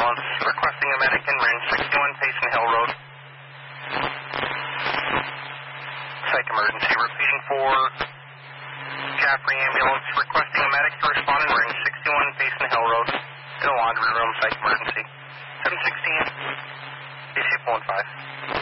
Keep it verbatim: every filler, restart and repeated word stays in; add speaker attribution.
Speaker 1: ambulance requesting a medic in range sixty-one Payson Hill Road. Psych emergency. Repeating for Caffrey ambulance requesting a medic to respond in range sixty-one Payson Hill Road. In a laundry room, psych emergency. seven sixteen, D C one five.